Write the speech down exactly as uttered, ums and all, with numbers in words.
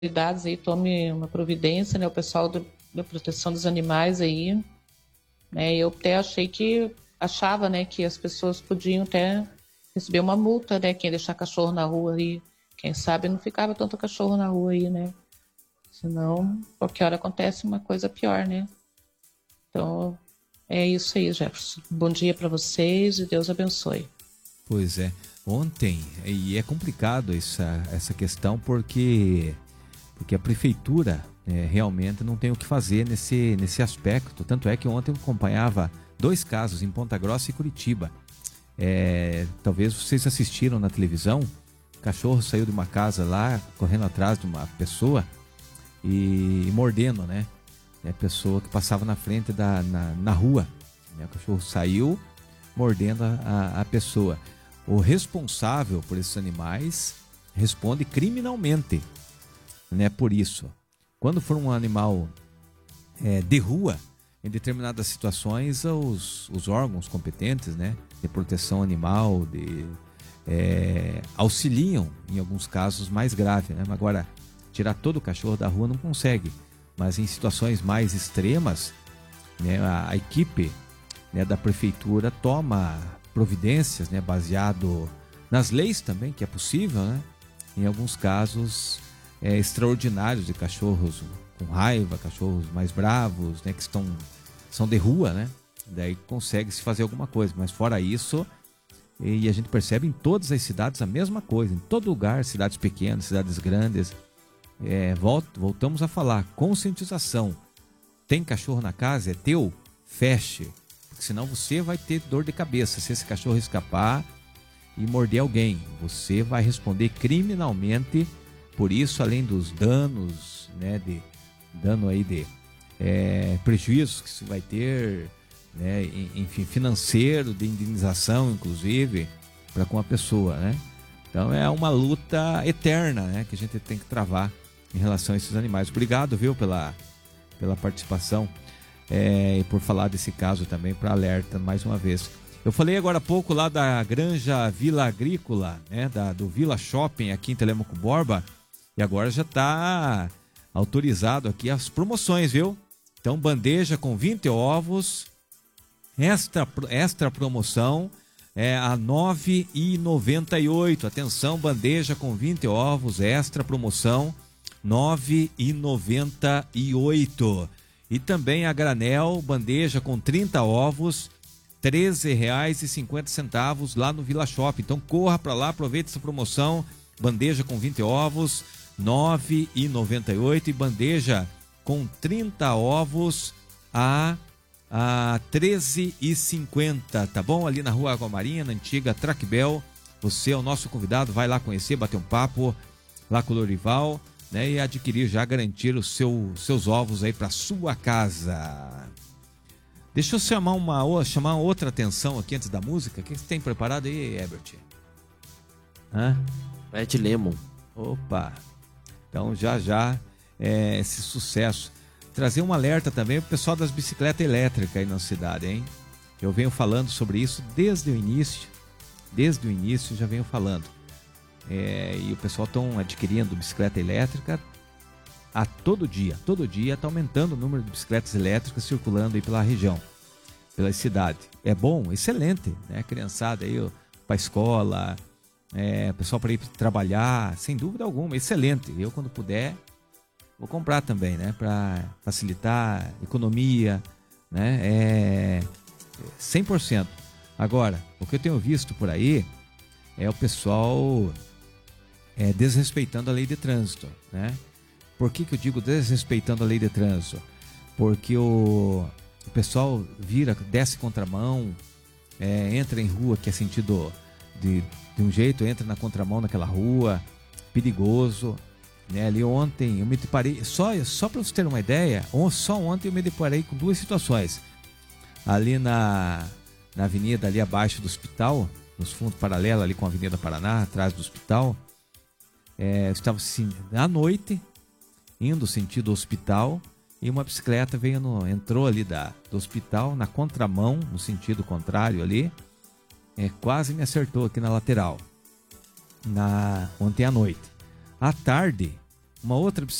autoridades aí tome uma providência, né? O pessoal do, da proteção dos animais aí, né? Eu até achei que, achava, né, que as pessoas podiam até receber uma multa, né? Quem deixar cachorro na rua aí, quem sabe não ficava tanto cachorro na rua aí, né? Senão, qualquer hora acontece uma coisa pior, né? Então, é isso aí, Jefferson. Bom dia para vocês e Deus abençoe. Pois é, ontem, e é complicado essa, essa questão porque, porque a prefeitura é, realmente não tem o que fazer nesse, nesse aspecto. Tanto é que ontem eu acompanhava dois casos em Ponta Grossa e Curitiba. É, talvez vocês assistiram na televisão, o cachorro saiu de uma casa lá, correndo atrás de uma pessoa e, e mordendo, né? A pessoa que passava na frente da na, na rua. Né? O cachorro saiu mordendo a, a pessoa. O responsável por esses animais responde criminalmente, né, por isso. Quando for um animal é, de rua, em determinadas situações, os, os órgãos competentes, né, de proteção animal, de, é, auxiliam em alguns casos mais graves. Né? Agora, tirar todo o cachorro da rua não consegue, mas em situações mais extremas, né, a, a equipe, né, da prefeitura toma providências, né, baseado nas leis também, que é possível, né, em alguns casos é, extraordinários de cachorros com raiva, cachorros mais bravos, né, que estão, são de rua, né, daí consegue-se fazer alguma coisa, mas fora isso, e a gente percebe em todas as cidades a mesma coisa, em todo lugar, cidades pequenas, cidades grandes, é, volto, voltamos a falar, conscientização, tem cachorro na casa, é teu, feche, senão você vai ter dor de cabeça. Se esse cachorro escapar e morder alguém, você vai responder criminalmente por isso, além dos danos, né, de dano aí de é, prejuízos que você vai ter, né, enfim, financeiro, de indenização, inclusive, para com a pessoa, né? Então é uma luta eterna, né, que a gente tem que travar em relação a esses animais. Obrigado, viu, pela, pela participação. É, e por falar desse caso também, para alerta mais uma vez. Eu falei agora há pouco lá da Granja Vila Agrícola, né, da, do Vila Shopping aqui em Telêmaco Borba, e agora já está autorizado aqui as promoções, viu? Então, bandeja com vinte ovos, extra, extra promoção, é a nove reais e noventa e oito centavos. Atenção, bandeja com vinte ovos, extra promoção, nove reais e noventa e oito centavos. E também a granel, bandeja com trinta ovos, treze reais e cinquenta centavos lá no Vila Shopping. Então corra para lá, aproveite essa promoção. Bandeja com vinte ovos, nove reais e noventa e oito centavos. E bandeja com trinta ovos a, a treze reais e cinquenta centavos. Tá bom? Ali na Rua Água Marinha, na antiga Tracbel. Você é o nosso convidado, vai lá conhecer, bater um papo lá com o Lorival. Né, e adquirir, já garantir os seu, seus ovos aí para sua casa. Deixa eu chamar uma, chamar outra atenção aqui antes da música. O que você tem preparado aí, Herbert? Hã? Red Lemon. Opa! Então já já é, esse sucesso. Trazer um alerta também para o pessoal das bicicletas elétricas aí na cidade, hein? Eu venho falando sobre isso desde o início. Desde o início já venho falando. É, e o pessoal estão adquirindo bicicleta elétrica a todo dia, todo dia está aumentando o número de bicicletas elétricas circulando aí pela região, pela cidade. É bom, excelente, né? Criançada aí para a escola, é, pessoal para ir trabalhar, sem dúvida alguma, excelente. Eu, quando puder, vou comprar também, né? Para facilitar a economia, né? É cem por cento. Agora, o que eu tenho visto por aí é o pessoal é, desrespeitando a lei de trânsito, né? Por que que eu digo desrespeitando a lei de trânsito? Porque o, o pessoal vira, desce contramão, é, entra em rua que é sentido de, de um jeito, entra na contramão naquela rua, perigoso, né? Ali ontem eu me deparei, só, só para vocês terem uma ideia, só ontem eu me deparei com duas situações. Ali na, na avenida, ali abaixo do hospital, nos fundos paralelos ali com a Avenida Paraná, atrás do hospital, é, eu estava assim, à noite, indo sentido hospital, e uma bicicleta veio no, entrou ali da, do hospital, na contramão, no sentido contrário ali, é, quase me acertou aqui na lateral, na, ontem à noite. À tarde, uma outra